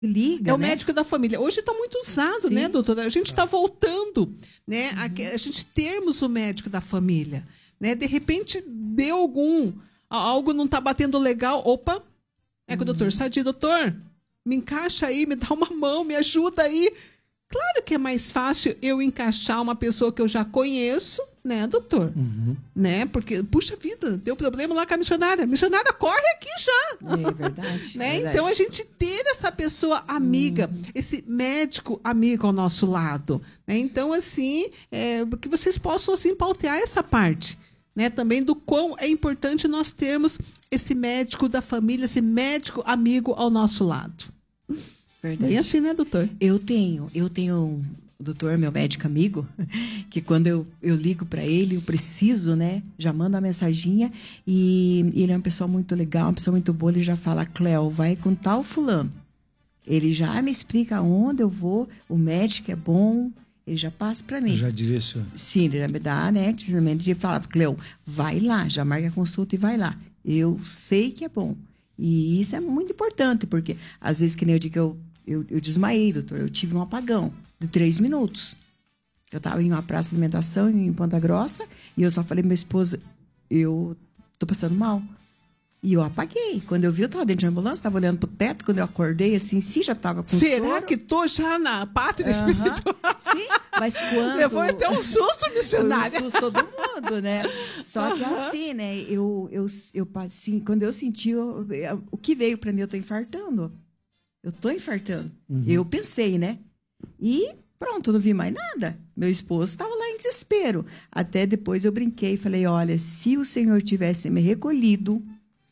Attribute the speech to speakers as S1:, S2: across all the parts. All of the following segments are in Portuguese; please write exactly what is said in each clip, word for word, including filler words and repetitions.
S1: liga,
S2: É o
S1: né?
S2: médico da família. Hoje está muito usado,
S1: Sim.
S2: né, doutora? A gente está voltando, né? A, a gente termos o médico da família, né? De repente, deu algum... Algo não está batendo legal. Opa! É com o doutor Sadi. Doutor, me encaixa aí, me dá uma mão, me ajuda aí. Claro que é mais fácil eu encaixar uma pessoa que eu já conheço, né, doutor?
S3: Uhum.
S2: Né? Porque, puxa vida, deu problema lá com a missionária. A missionária corre aqui já.
S1: É verdade.
S2: Né?
S1: verdade.
S2: Então, a gente ter essa pessoa amiga,
S1: Uhum.
S2: esse médico amigo ao nosso lado. Né? Então, assim, é, que vocês possam, assim, pautear essa parte. Né? Também do quão é importante nós termos esse médico da família, esse médico amigo ao nosso lado.
S1: Verdade.
S2: Bem assim, né, doutor?
S1: Eu tenho, eu tenho um doutor, meu médico amigo, que quando eu, eu ligo para ele, eu preciso, né? Já mando uma mensaginha e ele é uma pessoa muito legal, uma pessoa muito boa. Ele já fala, Cleo, vai com tal fulano. Ele já me explica onde eu vou, o médico é bom, ele já passa para mim.
S3: Já direciona.
S1: Sim, ele já me dá, né? Ele falava, Cleo, vai lá, já marca a consulta e vai lá. Eu sei que é bom. E isso é muito importante, porque às vezes, que nem eu digo, eu Eu, eu desmaiei, doutor. Eu tive um apagão de três minutos. Eu estava em uma praça de alimentação em Ponta Grossa e eu só falei, meu esposo, eu tô passando mal. E eu apaguei. Quando eu vi, eu estava dentro de ambulância, estava olhando pro teto. Quando eu acordei, assim, sim, já estava com
S2: Será
S1: soro.
S2: que tô já na pátria
S1: Aham.
S2: espiritual?
S1: Sim, mas quando...
S2: Levou até um susto, missionária.
S1: Foi um susto todo mundo, né? Só que
S2: Aham.
S1: assim, né? Eu, eu, eu, assim, quando eu senti, eu, eu- o que veio para mim, eu tô infartando. Eu tô infartando. Eu pensei, né? E pronto, não vi mais nada. Meu esposo estava lá em desespero. Até depois eu brinquei e falei, olha, se o Senhor tivesse me recolhido,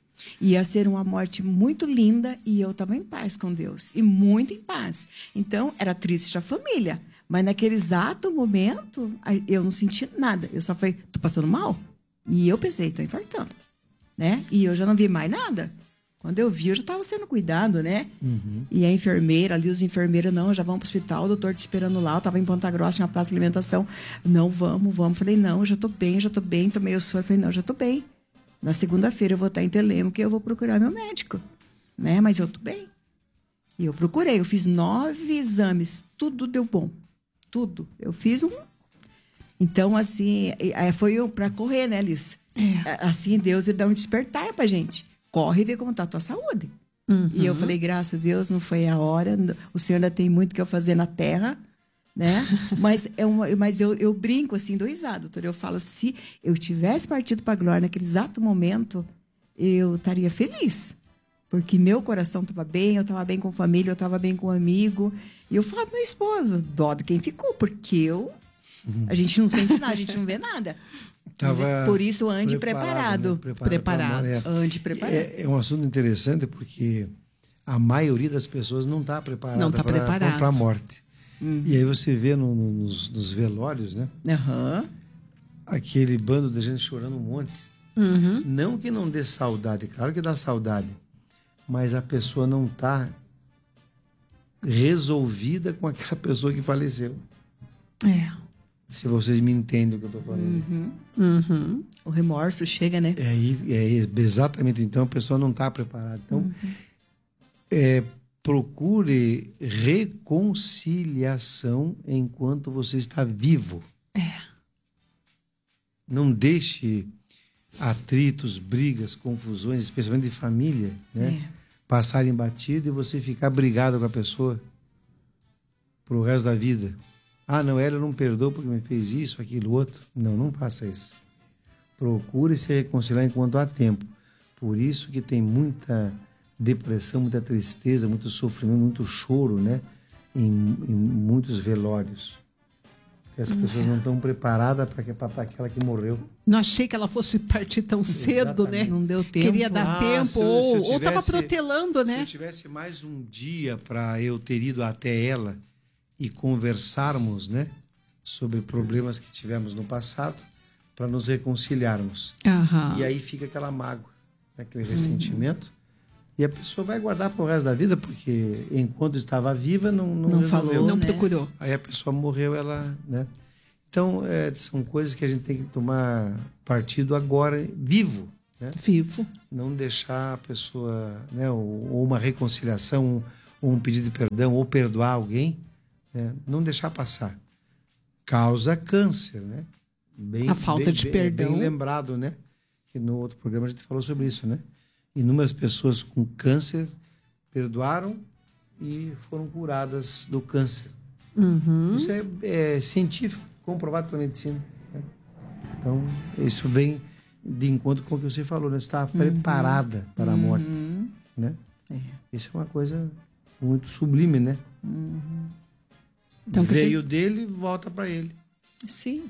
S1: ia ser uma morte muito linda e eu estava em paz com Deus. E muito em paz. Então, era triste a família. Mas naquele exato momento, aí eu não senti nada. Eu só falei, tô passando mal? E eu pensei, tô infartando. Né? E eu já não vi mais nada. Quando eu vi, eu já estava sendo cuidado, né?
S3: Uhum.
S1: E a enfermeira, ali os enfermeiros, não, já vamos para o hospital, o doutor te esperando lá. Eu estava em Ponta Grossa, tinha uma praça de alimentação. Não, vamos, vamos. Falei, não, eu já estou bem, já estou bem. Tomei o soro. Falei, não, já estou bem. Na segunda-feira eu vou estar em Telêmaco e eu vou procurar meu médico. Né? Mas eu estou bem. E eu procurei, eu fiz nove exames. Tudo deu bom. Tudo. Eu fiz um... Então, assim, é, foi para correr, né, Liz?
S2: É.
S1: Assim, Deus ele dá um despertar pra gente. Corre e vê como tá a tua saúde.
S2: Uhum.
S1: E eu falei, graças a Deus, não foi a hora. O Senhor ainda tem muito que eu fazer na terra, né? Mas, é uma, mas eu, eu brinco, assim, do risado, doutor. Eu falo, se eu tivesse partido para a glória naquele exato momento, eu estaria feliz. Porque meu coração estava bem, eu estava bem com a família, eu estava bem com o amigo. E eu falo pro meu esposo, dó de quem ficou, porque eu... A gente não sente nada, a gente não vê nada.
S3: Tava
S1: Por isso, ande preparado.
S3: né?
S2: Preparado.
S3: pra- é.
S1: Ande preparado.
S3: É, é um assunto interessante porque a maioria das pessoas não está preparada
S2: Não tá preparado.
S3: para a morte. E aí você vê no- no- nos, nos velórios, né?
S1: Aham.
S3: Aquele bando de gente chorando um monte.
S2: Uhum.
S3: Não que não dê saudade, claro que dá saudade, mas a pessoa não está resolvida com aquela pessoa que faleceu.
S2: É.
S3: Se vocês me entendem o que eu estou falando.
S1: Uhum.
S2: Uhum.
S1: O remorso chega, né?
S3: É, aí- é exatamente, então a pessoa não está preparada. Então, é, procure reconciliação enquanto você está vivo.
S2: É.
S3: Não deixe atritos, brigas, confusões, especialmente de família, né,
S1: É.
S3: passarem batido e você ficar brigado com a pessoa pro resto da vida. Ah, não, ela não perdoou porque me fez isso, aquilo, outro. Não, não faça isso. Procure se reconciliar enquanto há tempo. Por isso que tem muita depressão, muita tristeza, muito sofrimento, muito choro, né, em, em muitos velórios. As pessoas não estão preparadas para aquela que morreu.
S2: Não achei que ela fosse partir tão cedo, né?
S3: Exatamente.
S1: Não deu tempo.
S2: Queria dar
S3: Ah,
S2: tempo,
S3: se eu-
S2: ou,
S3: se eu
S2: ou estava
S3: tivesse-
S2: protelando,
S3: Se
S2: né?
S3: eu tivesse mais um dia para eu ter ido até ela e conversarmos, né, sobre problemas que tivemos no passado, para nos reconciliarmos.
S2: Aham.
S3: E aí fica aquela mágoa, né, aquele ressentimento. E a pessoa vai guardar para o resto da vida, porque enquanto estava viva, não, não,
S1: Não
S3: resolveu.
S1: falou,
S2: Não
S1: né?
S2: procurou.
S3: Aí a pessoa morreu, ela, né? Então, é, são coisas que a gente tem que tomar partido agora, vivo, né?
S2: Vivo.
S3: Não deixar a pessoa, né? Ou, ou uma reconciliação, ou um pedido de perdão, ou perdoar alguém, né? Não deixar passar. Causa câncer, né? Bem,
S2: A falta
S3: bem,
S2: de
S3: bem,
S2: perdão.
S3: Bem lembrado, né? Que no outro programa a gente falou sobre isso, né? Inúmeras pessoas com câncer perdoaram e foram curadas do câncer.
S2: Uhum.
S3: Isso é, é científico, comprovado pela medicina, né? Então, isso vem de encontro com o que você falou, né? Você está preparada para a morte,
S1: Uhum.
S3: né?
S1: É.
S3: Isso é uma coisa muito sublime, né?
S1: Uhum.
S2: Então, que a
S3: Veio dele, volta para ele.
S1: Sim.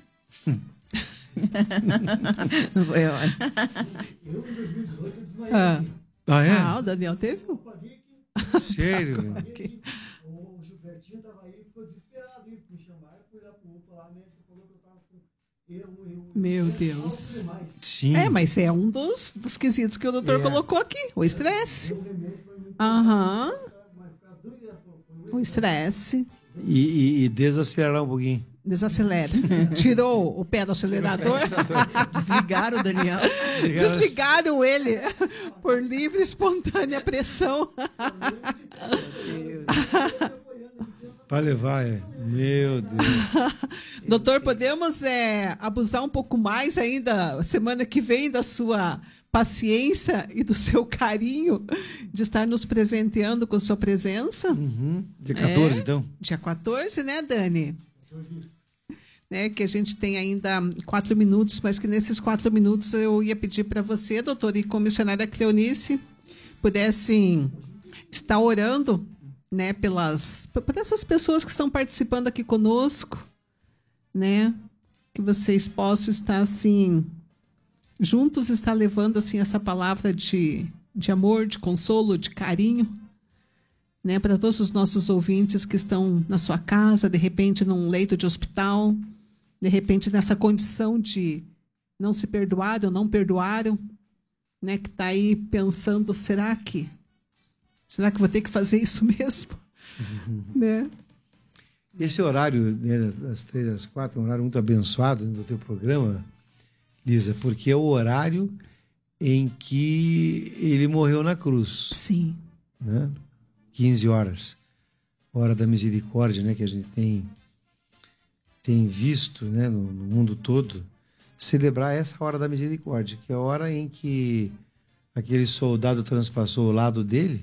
S1: Não foi hora.
S4: Eu, em dois mil e dezoito, eu desmaiei
S2: Ah.
S4: aqui.
S3: Ah, é?
S2: Ah, o Daniel teve?
S4: Eu paguei aqui.
S3: Sério? velho?
S4: Paguei aqui. O Gilbertinho tava aí, ficou desesperado. Aí me chamaram, fui lá pro U P A, lá, a médica falou que eu tava com... Eu, eu,
S2: Meu
S4: estresse
S2: Deus.
S4: alto demais.
S3: Sim.
S2: É, mas é um dos, dos quesitos que o doutor
S3: É.
S2: colocou aqui. O estresse.
S4: Deu remédio pra mim.
S2: Aham.
S4: Mas ficar doido, ela falou, foi
S2: O estresse.
S3: E, e, e desacelerar um pouquinho.
S2: Desacelera. Tirou o pé do acelerador.
S1: Desligaram o Daniel.
S2: Desligaram ele por livre e espontânea pressão.
S3: Para levar, é. Meu Deus.
S2: Doutor, podemos é, abusar um pouco mais ainda semana que vem da sua paciência e do seu carinho de estar nos presenteando com sua presença?
S3: Uhum. Dia quatorze,
S2: É.
S3: então?
S2: Dia quatorze, né, Dani? Né, que a gente tem ainda quatro minutos, mas que nesses quatro minutos eu ia pedir para você, doutor, e com a missionária Cleonice, pudessem estar orando, né, pelas, por essas pessoas que estão participando aqui conosco, né, que vocês possam estar assim, juntos estar levando assim essa palavra de, de amor, de consolo, de carinho, né, para todos os nossos ouvintes que estão na sua casa, de repente num leito de hospital, de repente nessa condição de não se perdoaram, não perdoaram, né, que está aí pensando, será que, será que vou ter que fazer isso mesmo?
S3: Uhum.
S2: Né?
S3: Esse horário, né, das três às quatro, é um horário muito abençoado do teu programa, Lisa, porque é o horário em que ele morreu na cruz,
S2: Sim.
S3: né? quinze horas, hora da misericórdia, né, que a gente tem tem visto, né, no, no mundo todo, celebrar essa hora da misericórdia, que é a hora em que aquele soldado transpassou o lado dele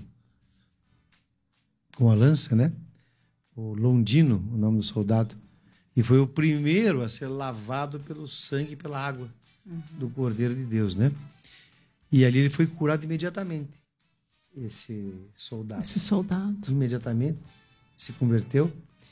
S3: com a lança, né? O Londino, o nome do soldado, e foi o primeiro a ser lavado pelo sangue e pela água do Cordeiro de Deus, né? E ali ele foi curado imediatamente, esse soldado.
S2: Esse soldado.
S3: Imediatamente se converteu.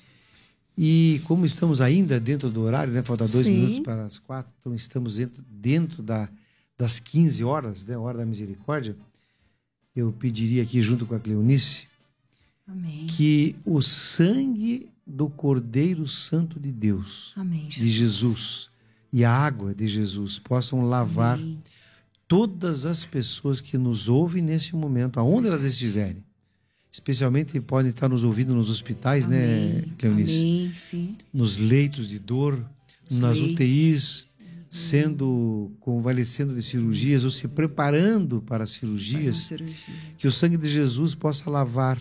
S3: E como estamos ainda dentro do horário, né? Falta dois
S2: Sim.
S3: minutos para as quatro, então estamos dentro, dentro da, das quinze horas, né? Hora da misericórdia. Eu pediria aqui, junto com a Cleonice,
S1: Amém.
S3: que o sangue do Cordeiro Santo de Deus,
S1: Amém,
S3: de Jesus, e a água de Jesus possam lavar
S1: Amém.
S3: todas as pessoas que nos ouvem nesse momento, aonde elas estiverem. Especialmente podem estar nos ouvindo nos hospitais, né, Cleonice?
S1: Amém, sim.
S3: Nos leitos de dor,
S1: Os
S3: nas
S1: leitos.
S3: U T Is, sendo convalescendo de cirurgias ou se preparando para as cirurgias,
S1: Cirurgia.
S3: que o sangue de Jesus possa lavar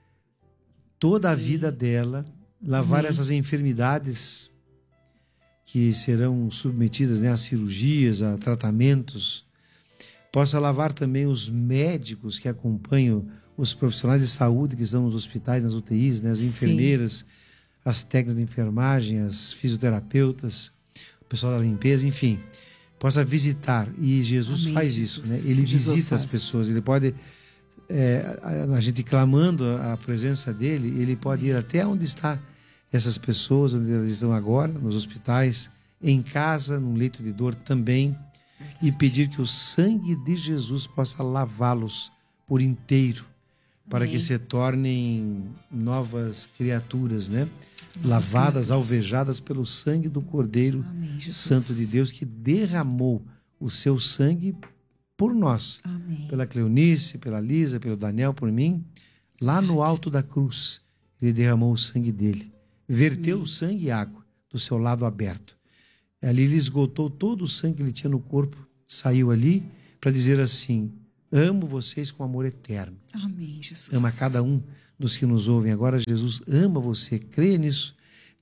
S3: toda a vida dela, lavar
S1: Amém.
S3: essas enfermidades que serão submetidas, né, a cirurgias, a tratamentos, possa lavar também os médicos que acompanham os profissionais de saúde que estão nos hospitais, nas U T Is, né, as
S1: Sim.
S3: enfermeiras, as técnicas de enfermagem, as fisioterapeutas, o pessoal da limpeza, enfim, possa visitar. E Jesus
S1: Amém,
S3: faz
S1: Jesus.
S3: isso, né? Ele
S1: Jesus
S3: visita as
S1: faz.
S3: pessoas, ele pode, é, a, a gente clamando a, a presença dele, ele pode ir até onde está essas pessoas, onde elas estão agora, nos hospitais, em casa, num leito de dor também, e pedir que o sangue de Jesus possa lavá-los por inteiro, para
S1: Amém.
S3: que se tornem novas criaturas, né? Lavadas, alvejadas pelo sangue do Cordeiro
S1: Amém, Jesus.
S3: Santo de Deus, que derramou o seu sangue por nós,
S1: Amém.
S3: pela Cleonice, pela Lisa, pelo Daniel, por mim, lá no alto da cruz. Ele derramou o sangue dele, verteu o sangue e água do seu lado aberto. Ali ele esgotou todo o sangue que ele tinha no corpo, saiu ali para dizer assim: Amo vocês com amor eterno.
S1: Amém, Jesus.
S3: Ama cada um dos que nos ouvem agora. Jesus ama você. Creia nisso.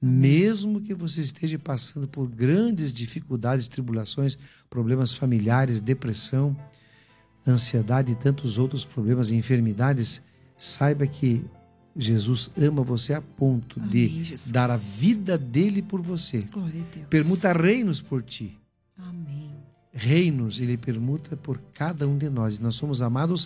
S3: Mesmo que você esteja passando por grandes dificuldades, tribulações, problemas familiares, depressão, ansiedade e tantos outros problemas e enfermidades, saiba que Jesus ama você a ponto
S1: Amém,
S3: de
S1: Jesus.
S3: dar a vida dele por você.
S1: Glória a Deus.
S3: Permuta reinos por ti.
S1: Amém.
S3: Reinos ele permuta por cada um de nós. E nós somos amados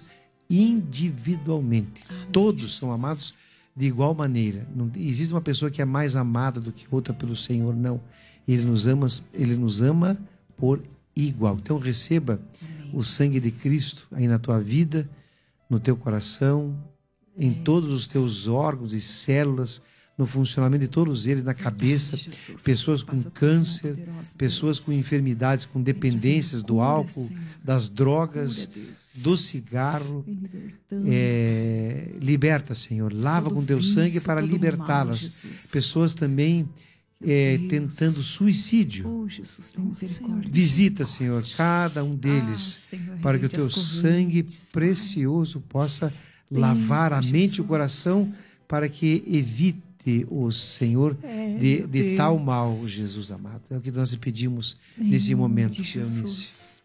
S3: individualmente.
S1: Amém,
S3: Todos
S1: Jesus.
S3: são amados de igual maneira. Não existe uma pessoa que é mais amada do que outra pelo Senhor, não. Ele nos ama, ele nos ama por igual. Então receba
S1: Amém,
S3: o sangue de Cristo aí na tua vida, no teu coração, em todos os teus órgãos e células, no funcionamento de todos eles, na cabeça,
S1: Jesus.
S3: pessoas com
S1: Passa a tua mão
S3: câncer,
S1: poderosa,
S3: pessoas
S1: Deus.
S3: com enfermidades, com dependências do
S1: cura,
S3: álcool,
S1: Senhor.
S3: das drogas,
S1: Cura, Deus.
S3: do cigarro.
S1: Vem libertando.
S3: É, liberta, Senhor. Lava
S1: Todo
S3: com teu
S1: vício,
S3: sangue para
S1: todo
S3: libertá-las.
S1: mal, Jesus.
S3: Pessoas também é,
S1: Deus.
S3: tentando suicídio.
S1: Oh, Jesus, tem misericórdia.
S3: Visita, Senhor, cada um
S1: Ah,
S3: deles,
S1: Senhor,
S3: para que o
S1: arrebente
S3: teu
S1: as
S3: sangue
S1: correntes,
S3: precioso possa lavar a
S1: Pai,
S3: mente e o
S1: Jesus.
S3: coração, para que evite o Senhor
S1: É,
S3: de,
S1: meu
S3: de
S1: Deus.
S3: tal mal, Jesus amado. É o que nós te pedimos
S1: Em
S3: nesse
S1: nome
S3: momento,
S1: de
S3: Dionísio.
S1: Jesus.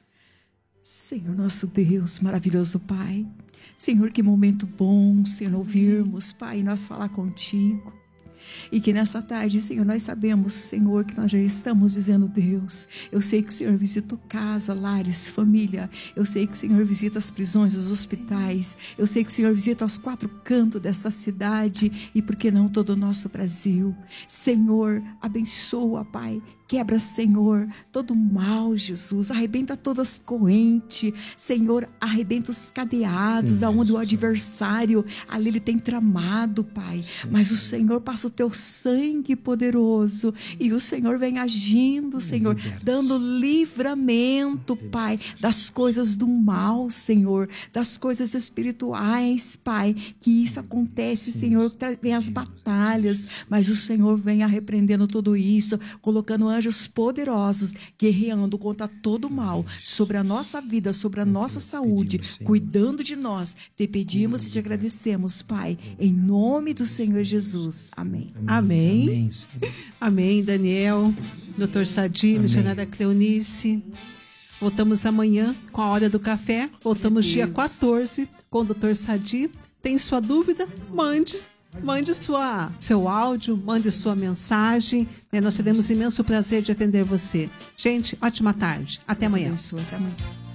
S1: Senhor, nosso Deus, maravilhoso Pai. Senhor, que momento bom, Senhor, ouvirmos, Pai, nós falar contigo. E que nessa tarde, Senhor, nós sabemos, Senhor, que nós já estamos dizendo, Deus, eu sei que o Senhor visita casa, lares, família. Eu sei que o Senhor visita as prisões, os hospitais. Eu sei que o Senhor visita os quatro cantos dessa cidade e, por que não, todo o nosso Brasil. Senhor, abençoa, Pai. Quebra, Senhor, todo mal, Jesus. Arrebenta todas as correntes. Senhor, arrebenta os cadeados,
S3: Sim,
S1: aonde o
S3: Jesus.
S1: adversário, ali ele tem tramado, Pai. Mas o Senhor passa o teu sangue poderoso. E o Senhor vem agindo, Senhor,
S3: liberta,
S1: dando livramento, Pai, das coisas do mal, Senhor. Das coisas espirituais, Pai. Que isso acontece, Senhor. tra- Vem as batalhas. Mas o Senhor vem arrepreendendo tudo isso, colocando anjos poderosos, guerreando contra todo o mal, sobre a nossa vida, sobre a nossa saúde,
S3: pedimos, Senhor.
S1: cuidando de nós. Te pedimos e te agradecemos, Pai, em nome do Senhor Jesus. Amém.
S2: Amém.
S3: Amém, Senhor.
S2: Amém, Daniel, doutor Sadi, missionária Cleonice. Voltamos amanhã com a Hora do Café. Voltamos dia
S1: Deus.
S2: quatorze com o doutor Sadi. Tem sua dúvida? Mande. Mande sua, seu áudio, mande sua mensagem. né? Nós teremos imenso prazer de atender você. Gente, ótima tarde. Até
S1: Deus
S2: amanhã.
S1: abençoe. Até amanhã.